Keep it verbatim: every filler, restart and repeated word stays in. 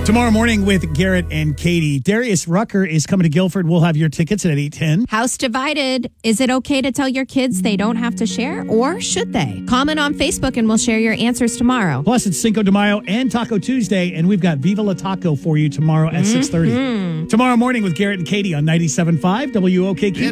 Tomorrow morning with Garrett and Katie. Darius Rucker is coming to Guilford. We'll have your tickets at eight ten. House divided. Is it okay to tell your kids they don't have to share, or should they? Comment on Facebook and we'll share your answers tomorrow. Plus, it's Cinco de Mayo and Taco Tuesday, and we've got Viva La Taco for you tomorrow at mm-hmm. six thirty. Tomorrow morning with Garrett and Katie on ninety-seven point five W O K Q.